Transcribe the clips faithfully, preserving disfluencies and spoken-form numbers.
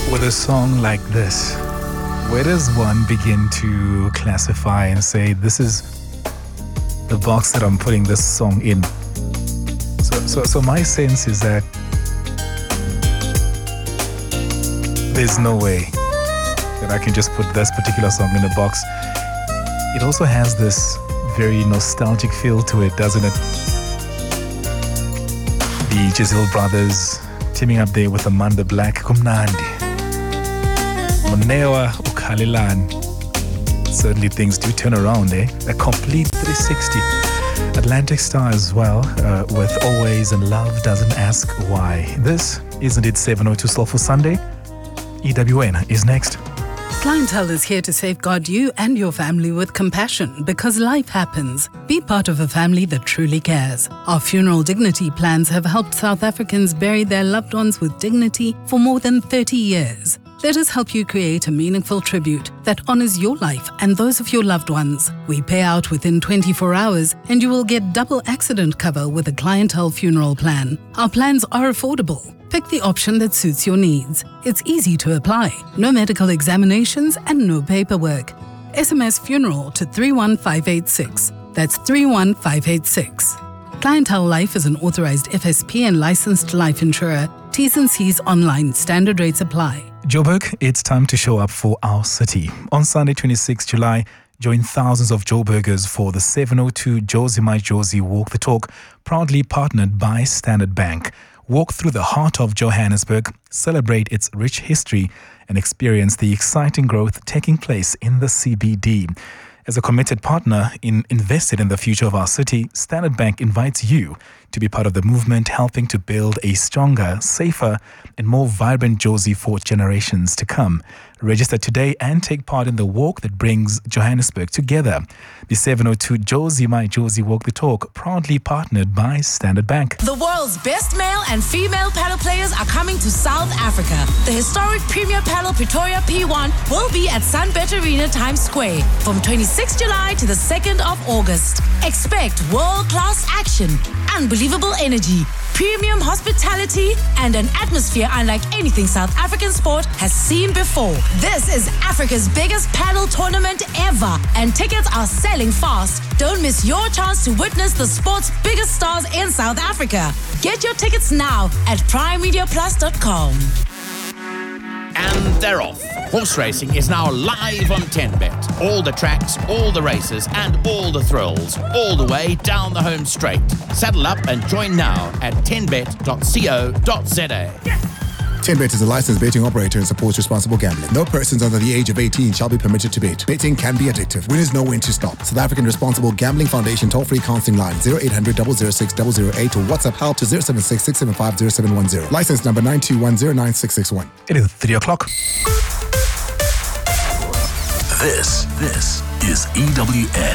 With a song like this, where does one begin to classify and say, this is the box that I'm putting this song in? So, so, so my sense is that there's no way that I can just put this particular song in a box. It also has this very nostalgic feel to it, doesn't it? The Giselle brothers teaming up there with Amanda Black, Kumnandi. Monewa Ukalilan. Certainly things do turn around, eh? A complete three sixty. Atlantic Star as well, uh, with Always and Love Doesn't Ask Why. This isn't it seven oh two Soulful Sunday? E W N is next. Clientele is here to safeguard you and your family with compassion because life happens. Be part of a family that truly cares. Our funeral dignity plans have helped South Africans bury their loved ones with dignity for more than thirty years. Let us help you create a meaningful tribute that honors your life and those of your loved ones. We pay out within twenty-four hours and you will get double accident cover with a clientele funeral plan. Our plans are affordable. Pick the option that suits your needs. It's easy to apply. No medical examinations and no paperwork. S M S funeral to three one five eight six. That's three one five eight six. Clientele Life is an authorized F S P and licensed life insurer. T's and C's online. Standard rates apply. Joburg, it's time to show up for our city. On Sunday, twenty-sixth of July, join thousands of Joburgers for the seven oh two Josie My Josie Walk the Talk, proudly partnered by Standard Bank. Walk through the heart of Johannesburg, celebrate its rich history, and experience the exciting growth taking place in the C B D. As a committed partner in invested in the future of our city, Standard Bank invites you to be part of the movement helping to build a stronger, safer, and more vibrant Josie for generations to come. Register today and take part in the walk that brings Johannesburg together. The seven oh two Josie My Josie Walk the Talk, proudly partnered by Standard Bank. The world's best male and female paddle players are coming to South Africa. The historic Premier Paddle Pretoria P one will be at Sunbet Arena Times Square from twenty-sixth of July to the second of August. Expect world-class action, unbelievable energy, premium hospitality, and an atmosphere unlike anything South African sport has seen before. This is Africa's biggest paddle tournament ever, and tickets are selling fast. Don't miss your chance to witness the sport's biggest stars in South Africa. Get your tickets now at prime media plus dot com. And they're off. Horse racing is now live on ten bet. All the tracks, all the races, and all the thrills, all the way down the home straight. Saddle up and join now at ten bet dot co dot za. ten bet is a licensed betting operator and supports responsible gambling. No persons under the age of eighteen shall be permitted to bet. Betting can be addictive. Winners know when to stop. South African Responsible Gambling Foundation toll-free counseling line zero eight hundred, double oh six, double oh eight or WhatsApp help to zero seven six, six seven five, zero seven one zero. License number nine two one zero nine six six one. It is three o'clock. This, this is E W N.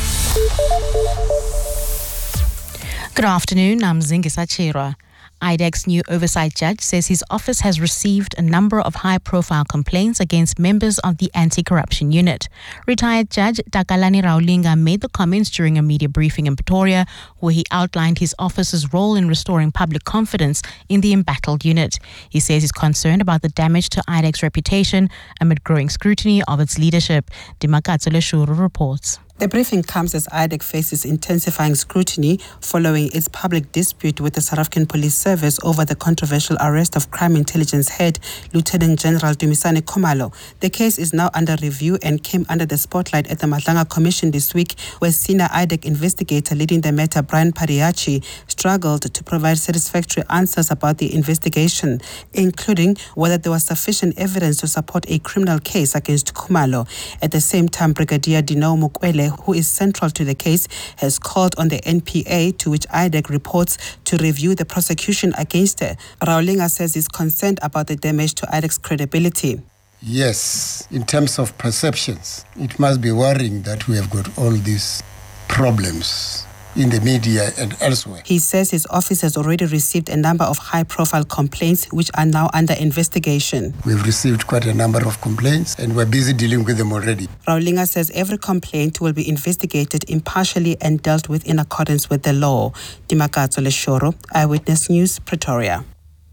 Good afternoon, I'm Zingisa Chirwa. I D E C's new oversight judge says his office has received a number of high-profile complaints against members of the anti-corruption unit. Retired Judge Takalani Raulinga made the comments during a media briefing in Pretoria, where he outlined his office's role in restoring public confidence in the embattled unit. He says he's concerned about the damage to I D E C's reputation amid growing scrutiny of its leadership. Dimakatso Leshuru reports. The briefing comes as I D E C faces intensifying scrutiny following its public dispute with the South African Police Service over the controversial arrest of Crime Intelligence Head Lieutenant General Dumisani Khumalo. The case is now under review and came under the spotlight at the Madlanga Commission this week, where senior I D E C investigator leading the matter, Brian Pariachi, struggled to provide satisfactory answers about the investigation, including whether there was sufficient evidence to support a criminal case against Khumalo. At the same time, Brigadier Dineo Mukwele, who is central to the case, has called on the N P A, to which I D E C reports, to review the prosecution against her. Raulinga says he's concerned about the damage to I D E C's credibility. Yes, in terms of perceptions, it must be worrying that we have got all these problems in the media and elsewhere. He says his office has already received a number of high-profile complaints which are now under investigation. We've received quite a number of complaints and we're busy dealing with them already. Raulinga says every complaint will be investigated impartially and dealt with in accordance with the law. Dimakatso Leshoro, Eyewitness News, Pretoria.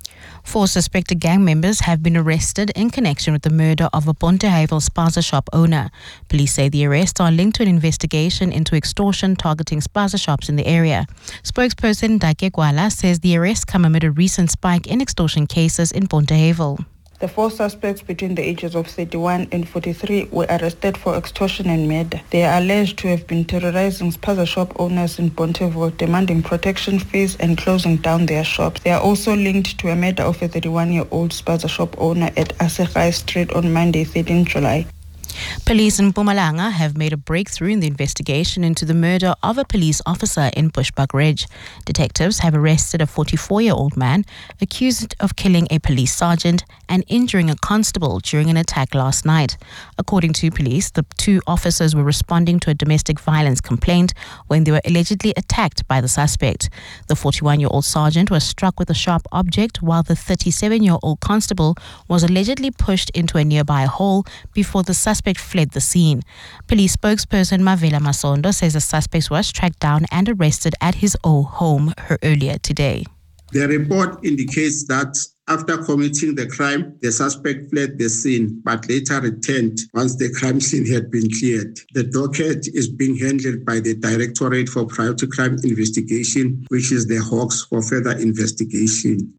Four suspected gang members have been arrested in connection with the murder of a Bontehavel spaza shop owner. Police say the arrests are linked to an investigation into extortion targeting spaza shops in the area. Spokesperson Dake Gwala says the arrests come amid a recent spike in extortion cases in Bontehavel. The four suspects between the ages of thirty-one and forty-three were arrested for extortion and murder. They are alleged to have been terrorizing spaza shop owners in Bontehavel, demanding protection fees and closing down their shops. They are also linked to a murder of a thirty-one-year-old spaza shop owner at Asegai Street on Monday, thirteenth of July. Police in Mpumalanga have made a breakthrough in the investigation into the murder of a police officer in Bushbuck Ridge. Detectives have arrested a forty-four-year-old man accused of killing a police sergeant and injuring a constable during an attack last night. According to police, the two officers were responding to a domestic violence complaint when they were allegedly attacked by the suspect. The forty-one-year-old sergeant was struck with a sharp object, while the thirty-seven-year-old constable was allegedly pushed into a nearby hole before the suspect fled the scene. Police spokesperson Mavela Masondo says the suspect was tracked down and arrested at his own home earlier today. The report indicates that after committing the crime, the suspect fled the scene but later returned once the crime scene had been cleared. The docket is being handled by the Directorate for Priority Crime Investigation, which is the Hawks, for further investigation.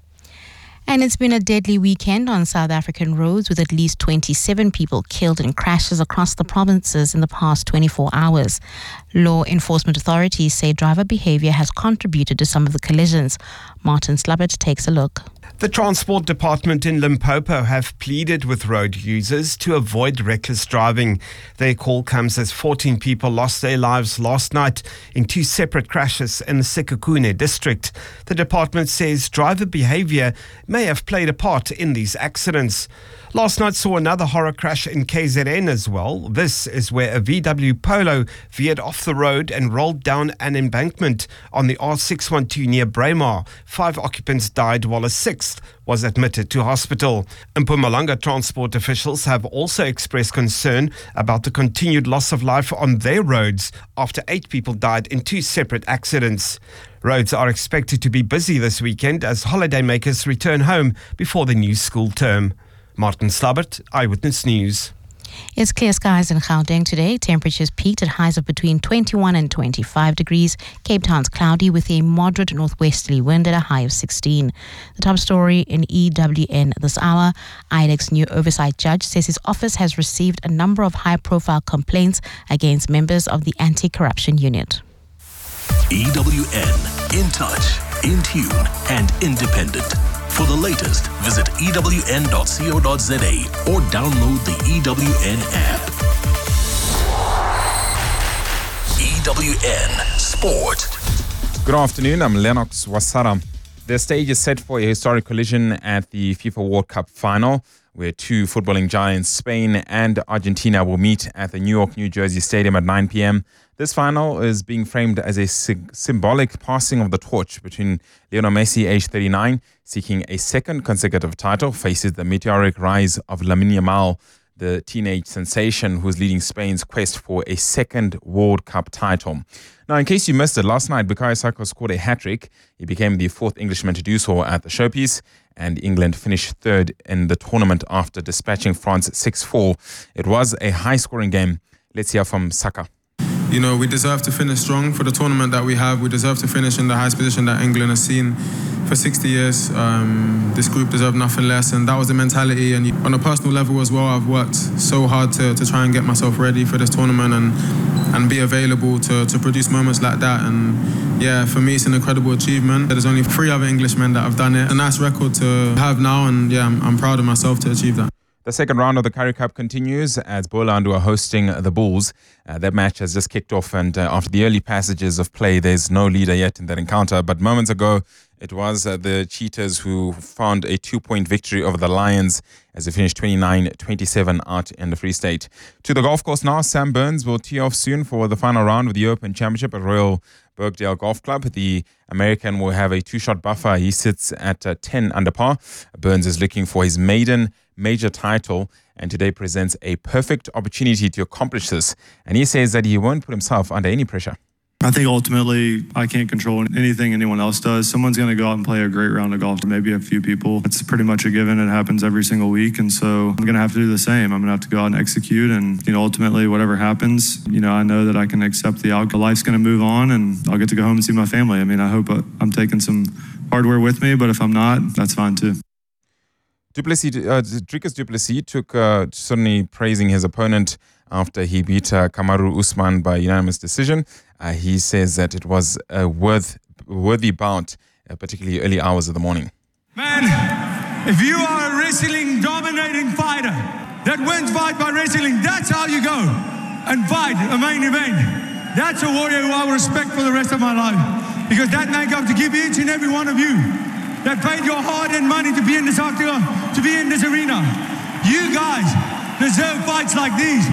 And it's been a deadly weekend on South African roads, with at least twenty-seven people killed in crashes across the provinces in the past twenty-four hours. Law enforcement authorities say driver behavior has contributed to some of the collisions. Martin Slubbert takes a look. The Transport Department in Limpopo have pleaded with road users to avoid reckless driving. Their call comes as fourteen people lost their lives last night in two separate crashes in the Sekhukhune district. The department says driver behavior may have played a part in these accidents. Last night saw another horror crash in K Z N as well. This is where a V W Polo veered off the road and rolled down an embankment on the R six twelve near Braemar. Five occupants died while a sixth was admitted to hospital. Mpumalanga transport officials have also expressed concern about the continued loss of life on their roads after eight people died in two separate accidents. Roads are expected to be busy this weekend as holidaymakers return home before the new school term. Martin Slubbert, Eyewitness News. It's clear skies in Gauteng today. Temperatures peaked at highs of between twenty-one and twenty-five degrees. Cape Town's cloudy with a moderate northwesterly wind at a high of sixteen. The top story in E W N this hour. I D E C's new oversight judge says his office has received a number of high-profile complaints against members of the anti-corruption unit. E W N, in touch, in tune and independent. For the latest, visit E W N dot co dot za or download the E W N app. E W N Sport. Good afternoon, I'm Lennox Wasara. The stage is set for a historic collision at the FIFA World Cup final, where two footballing giants, Spain and Argentina, will meet at the New York, New Jersey Stadium at nine p.m. This final is being framed as a sig- symbolic passing of the torch between Lionel Messi, age thirty-nine, seeking a second consecutive title, faces the meteoric rise of Lamine Yamal, the teenage sensation who's leading Spain's quest for a second World Cup title. Now, in case you missed it, last night Bukayo Saka scored a hat-trick. He became the fourth Englishman to do so at the showpiece, and England finished third in the tournament after dispatching France six four. It was a high-scoring game. Let's hear from Saka. You know, we deserve to finish strong for the tournament that we have. We deserve to finish in the highest position that England has seen for sixty years. Um, this group deserved nothing less, and that was the mentality. And on a personal level as well, I've worked so hard to, to try and get myself ready for this tournament and and be available to, to produce moments like that. And yeah, for me, it's an incredible achievement. There's only three other Englishmen that have done it. A nice record to have now, and yeah, I'm, I'm proud of myself to achieve that. The second round of the Currie Cup continues as Boland are hosting the Bulls. Uh, that match has just kicked off, and uh, after the early passages of play, there's no leader yet in that encounter. But moments ago, it was uh, the Cheetahs who found a two-point victory over the Lions as they finished twenty-nine twenty-seven out in the Free State. To the golf course now, Sam Burns will tee off soon for the final round of the Open Championship at Royal Birkdale Golf Club. The American will have a two-shot buffer. He sits at uh, ten under par. Burns is looking for his maiden major title, and today presents a perfect opportunity to accomplish this. And he says that he won't put himself under any pressure. I think ultimately I can't control anything anyone else does. Someone's going to go out and play a great round of golf, maybe a few people. It's pretty much a given. It happens every single week. And so I'm going to have to do the same. I'm going to have to go out and execute. And, you know, ultimately, whatever happens, you know, I know that I can accept the outcome. Life's going to move on and I'll get to go home and see my family. I mean, I hope I'm taking some hardware with me, but if I'm not, that's fine too. Du Plessis, uh, Dricus Du Plessis took uh, certainly praising his opponent after he beat uh, Kamaru Usman by unanimous decision. Uh, he says that it was a worth, worthy bout, uh, particularly early hours of the morning. Man, if you are a wrestling dominating fighter that wins fight by wrestling, that's how you go and fight a main event. That's a warrior who I will respect for the rest of my life, because that man got to give each and every one of you that paid your hard-earned money to be in this octagon, to be in this arena. You guys deserve fights like these.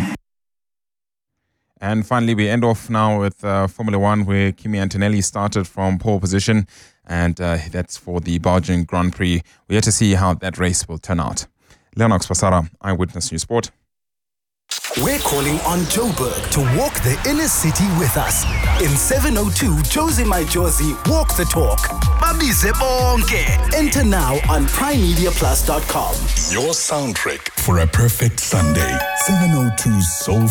And finally, we end off now with uh, Formula One, where Kimi Antonelli started from pole position, and uh, that's for the Belgian Grand Prix. We're here to see how that race will turn out. Leonox Wasara, Eyewitness News Sport. We're calling on Joburg to walk the inner city with us. In seven oh two Jozi My Jozi Walk the Talk. Babize bonke. Enter now on prime media plus dot com. Your soundtrack for a perfect Sunday. seven oh two Soul